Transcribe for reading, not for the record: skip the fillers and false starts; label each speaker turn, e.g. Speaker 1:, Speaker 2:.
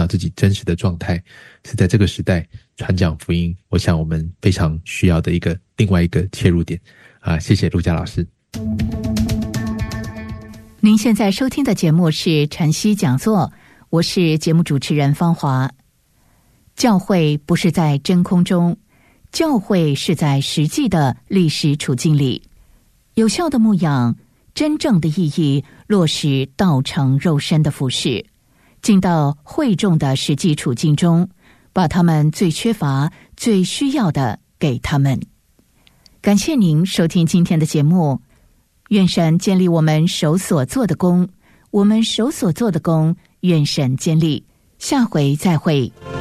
Speaker 1: 自己真实的状态，是在这个时代传讲福音，我想我们非常需要的另外一个切入点啊！谢谢陆家老师。
Speaker 2: 您现在收听的节目是晨曦讲座，我是节目主持人方华。教会不是在真空中，教会是在实际的历史处境里。有效的牧养，真正的意义落实道成肉身的服事，进到会众的实际处境中，把他们最缺乏、最需要的给他们。感谢您收听今天的节目，愿神建立我们手所做的工，我们手所做的工，愿神建立。下回再会。